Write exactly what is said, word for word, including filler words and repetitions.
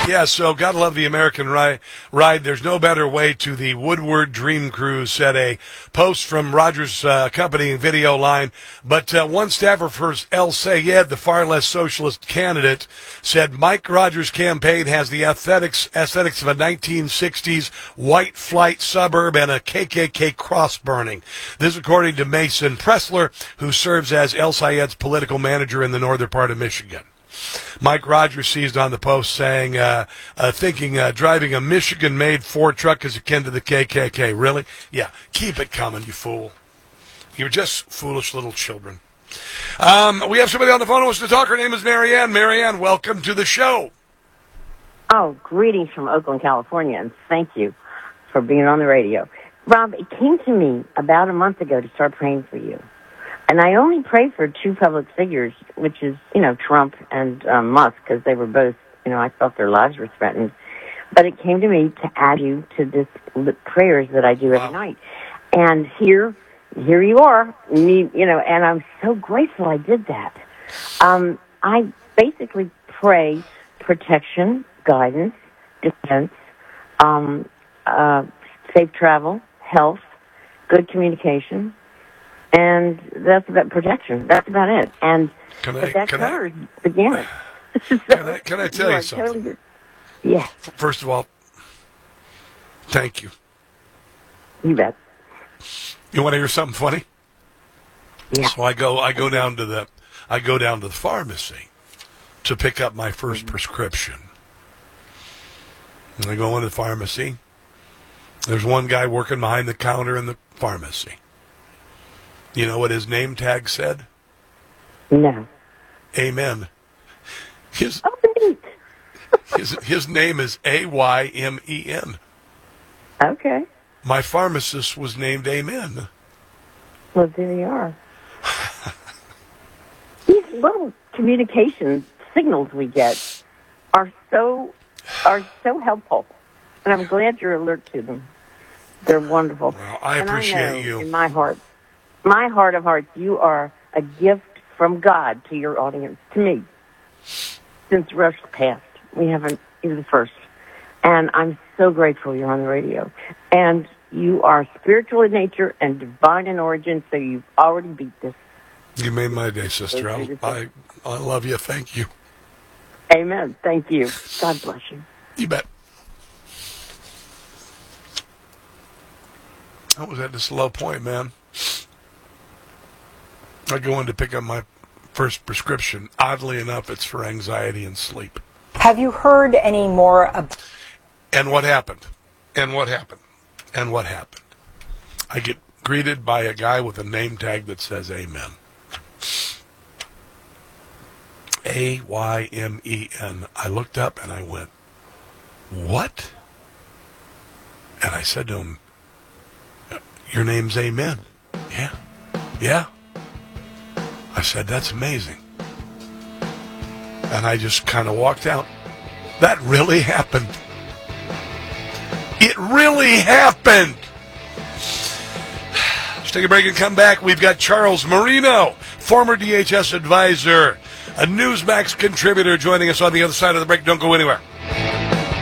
Yeah, so gotta love the American ri- ride. There's no better way to the Woodward Dream Cruise, said a post from Rogers uh, accompanying video line. But uh, one staffer for El Sayed, the far less socialist candidate, said Mike Rogers' campaign has the aesthetics, aesthetics of a nineteen sixties white flight suburb and a K K K cross burning. This according to Mason Pressler, who serves as El Sayed's political manager in the northern part of Michigan. Mike Rogers seized on the post saying, uh, uh, thinking uh, driving a Michigan-made Ford truck is akin to the K K K. Really? Yeah. Keep it coming, you fool. You're just foolish little children. Um, we have somebody on the phone who wants to talk. Her name is Marianne. Marianne, welcome to the show. Oh, greetings from Oakland, California, and thank you for being on the radio. Rob, it came to me about a month ago to start praying for you. And I only pray for two public figures, which is, you know, Trump and um, Musk, because they were both, you know, I felt their lives were threatened. But it came to me to add you to this the prayers that I do every wow. night. And here, here you are, me, you know, and I'm so grateful I did that. Um, I basically pray protection, guidance, defense, um, uh, safe travel, health, good communication. And that's about protection. That's about it. And can I, that can covers I, the gamut. so, can, I, can I tell you, you something? Totally, yeah. First of all, thank you. You bet. You want to hear something funny? Yeah. So I go, I go down to the, I go down to the pharmacy to pick up my first mm-hmm. prescription. And I go into the pharmacy. There's one guy working behind the counter in the pharmacy. You know what his name tag said? No. Amen. His, oh, neat. his, his name is A Y M E N. Okay. My pharmacist was named Amen. Well, there you are. These little communication signals we get are so are so helpful, and I'm glad you're alert to them. They're wonderful. Well, I and appreciate I know you. In my heart. My heart of hearts, you are a gift from God to your audience, to me. Since Rush passed, we haven't, you're the first. And I'm so grateful you're on the radio. And you are spiritual in nature and divine in origin, so you've already beat this. You made my day, sister. I, I, I love you. Thank you. Amen. Thank you. God bless you. You bet. I was at this low point, man. I go in to pick up my first prescription. Oddly enough, it's for anxiety and sleep. Have you heard any more about... And what happened? And what happened? And what happened? I get greeted by a guy with a name tag that says Amen. A Y M E N. I looked up and I went, what? And I said to him, your name's Amen. Yeah. Yeah. I said, that's amazing. And I just kind of walked out. That really happened. It really happened. Let's take a break and come back. We've got Charles Marino, former D H S advisor, a Newsmax contributor, joining us on the other side of the break. Don't go anywhere.